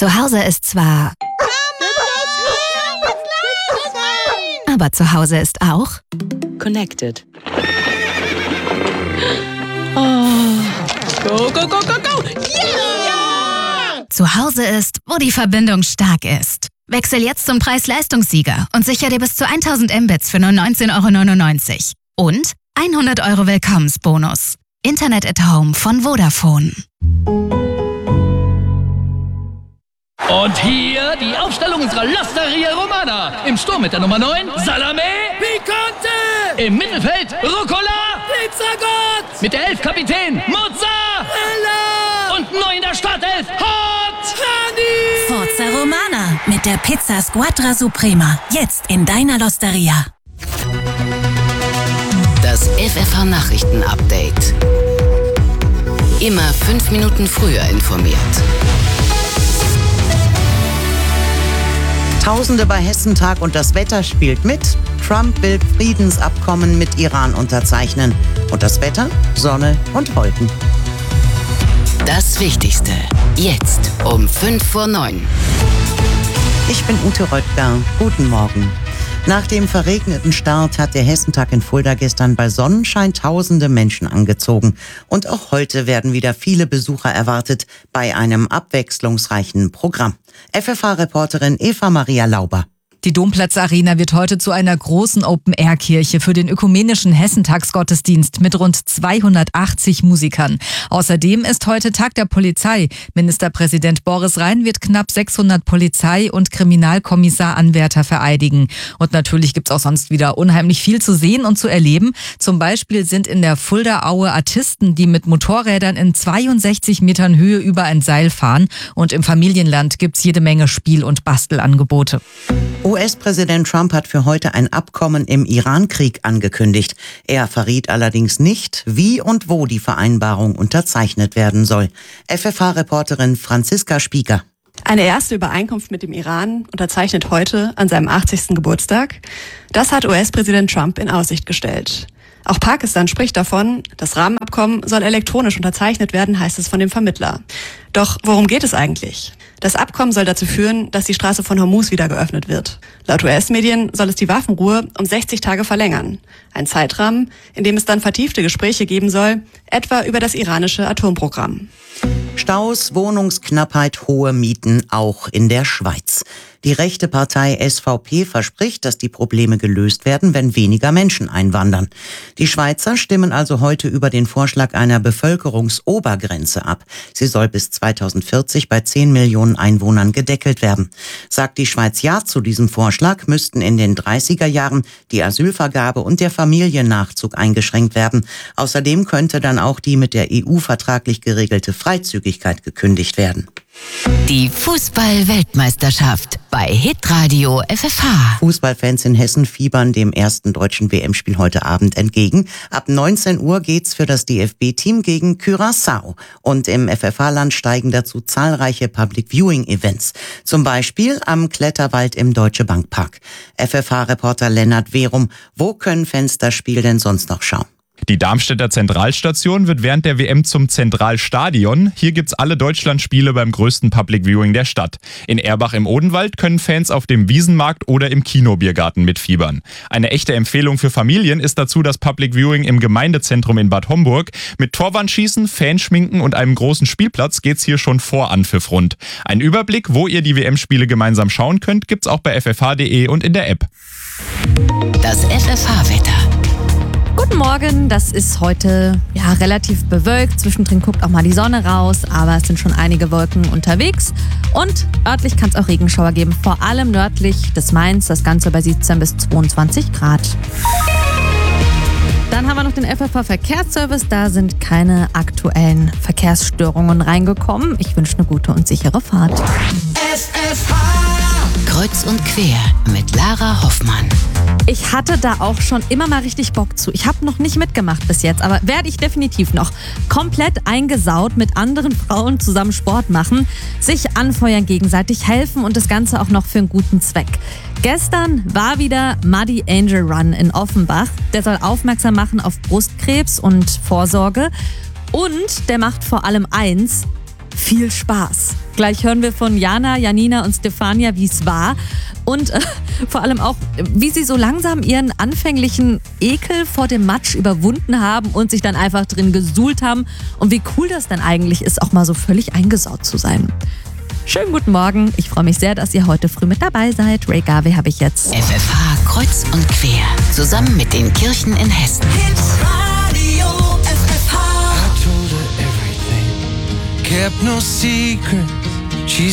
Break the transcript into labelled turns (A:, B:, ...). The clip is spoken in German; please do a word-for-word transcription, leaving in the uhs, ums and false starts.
A: Zu Hause ist zwar... Aber zu Hause ist auch...
B: Connected.
C: Oh. Go, go, go, go, go! Yeah!
A: Zu Hause ist, wo die Verbindung stark ist. Wechsel jetzt zum Preis-Leistungssieger und sicher dir bis zu tausend Mbits für nur neunzehn Euro neunundneunzig. Und hundert Euro Willkommensbonus. Internet at Home von Vodafone.
D: Und hier die Aufstellung unserer L'Osteria Romana. Im Sturm mit der Nummer neun, Salame.
C: Picante!
D: Im Mittelfeld, Rucola.
C: Pizzagott!
D: Mit der elf Kapitän, Mozzarella. Und neu in der Startelf, Hot
C: Honey!
E: Forza Romana mit der Pizza Squadra Suprema. Jetzt in deiner L'Osteria.
B: Das F F H-Nachrichten-Update. Immer fünf Minuten früher informiert.
F: Tausende bei Hessentag und das Wetter spielt mit. Trump will Friedensabkommen mit Iran unterzeichnen. Und das Wetter? Sonne und Wolken.
B: Das Wichtigste. Jetzt um fünf vor neun.
F: Ich bin Ute Röttger. Guten Morgen. Nach dem verregneten Start hat der Hessentag in Fulda gestern bei Sonnenschein tausende Menschen angezogen. Und auch heute werden wieder viele Besucher erwartet bei einem abwechslungsreichen Programm. F F H-Reporterin Eva Maria Lauber.
G: Die Domplatz-Arena wird heute zu einer großen Open-Air-Kirche für den ökumenischen Hessentagsgottesdienst mit rund zweihundertachtzig Musikern. Außerdem ist heute Tag der Polizei. Ministerpräsident Boris Rhein wird knapp sechshundert Polizei- und Kriminalkommissaranwärter vereidigen. Und natürlich gibt's auch sonst wieder unheimlich viel zu sehen und zu erleben. Zum Beispiel sind in der Fuldaaue Artisten, die mit Motorrädern in zweiundsechzig Metern Höhe über ein Seil fahren. Und im Familienland gibt's jede Menge Spiel- und Bastelangebote.
F: U S-Präsident Trump hat für heute ein Abkommen im Iran-Krieg angekündigt. Er verriet allerdings nicht, wie und wo die Vereinbarung unterzeichnet werden soll. F F H-Reporterin Franziska Spieker.
H: Eine erste Übereinkunft mit dem Iran unterzeichnet heute an seinem achtzigsten Geburtstag. Das hat U S-Präsident Trump in Aussicht gestellt. Auch Pakistan spricht davon, das Rahmenabkommen soll elektronisch unterzeichnet werden, heißt es von dem Vermittler. Doch worum geht es eigentlich? Das Abkommen soll dazu führen, dass die Straße von Hormuz wieder geöffnet wird. Laut U S-Medien soll es die Waffenruhe um sechzig Tage verlängern. Ein Zeitrahmen, in dem es dann vertiefte Gespräche geben soll, etwa über das iranische Atomprogramm.
F: Staus, Wohnungsknappheit, hohe Mieten auch in der Schweiz. Die rechte Partei S V P verspricht, dass die Probleme gelöst werden, wenn weniger Menschen einwandern. Die Schweizer stimmen also heute über den Vorschlag einer Bevölkerungsobergrenze ab. Sie soll bis zweitausendvierzig bei zehn Millionen Einwohnern gedeckelt werden. Sagt die Schweiz Ja zu diesem Vorschlag, müssten in den dreißiger Jahren die Asylvergabe und der Familiennachzug eingeschränkt werden. Außerdem könnte dann auch die mit der E U vertraglich geregelte Freizügigkeit gekündigt werden.
B: Die Fußball-Weltmeisterschaft bei Hitradio F F H.
F: Fußballfans in Hessen fiebern dem ersten deutschen W M-Spiel heute Abend entgegen. Ab neunzehn Uhr geht's für das D F B-Team gegen Curaçao. Und im F F H-Land steigen dazu zahlreiche Public-Viewing-Events. Zum Beispiel am Kletterwald im Deutsche Bank Park. F F H-Reporter Lennart Verum, wo können Fans das Spiel denn sonst noch schauen?
I: Die Darmstädter Zentralstation wird während der W M zum Zentralstadion. Hier gibt's alle Deutschlandspiele beim größten Public Viewing der Stadt. In Erbach im Odenwald können Fans auf dem Wiesenmarkt oder im Kinobiergarten mitfiebern. Eine echte Empfehlung für Familien ist dazu das Public Viewing im Gemeindezentrum in Bad Homburg. Mit Torwandschießen, Fanschminken und einem großen Spielplatz geht's hier schon vor Anpfiff rund. Ein Überblick, wo ihr die W M-Spiele gemeinsam schauen könnt, gibt's auch bei f f h punkt d e und in der App.
B: Das F F H-Wetter.
J: Guten Morgen, das ist heute ja relativ bewölkt. Zwischendrin guckt auch mal die Sonne raus, aber es sind schon einige Wolken unterwegs. Und örtlich kann es auch Regenschauer geben, vor allem nördlich des Mains. Das Ganze bei siebzehn bis zweiundzwanzig Grad. Dann haben wir noch den F F H-Verkehrsservice. Da sind keine aktuellen Verkehrsstörungen reingekommen. Ich wünsche eine gute und sichere Fahrt.
B: F F H Kreuz und quer mit Lara Hoffmann.
J: Ich hatte da auch schon immer mal richtig Bock zu. Ich habe noch nicht mitgemacht bis jetzt, aber werde ich definitiv noch. Komplett eingesaut, mit anderen Frauen zusammen Sport machen, sich anfeuern, gegenseitig helfen und das Ganze auch noch für einen guten Zweck. Gestern war wieder Muddy Angel Run in Offenbach. Der soll aufmerksam machen auf Brustkrebs und Vorsorge. Und der macht vor allem eins: viel Spaß. Gleich hören wir von Jana, Janina und Stefania, wie es war und äh, vor allem auch, wie sie so langsam ihren anfänglichen Ekel vor dem Matsch überwunden haben und sich dann einfach drin gesuhlt haben und wie cool das denn eigentlich ist, auch mal so völlig eingesaut zu sein. Schönen guten Morgen, ich freue mich sehr, dass ihr heute früh mit dabei seid. Ray Garvey habe ich jetzt.
B: F F H kreuz und quer, zusammen mit den Kirchen in Hessen.
K: Radio F F H. I told her everything, kept no secret. She's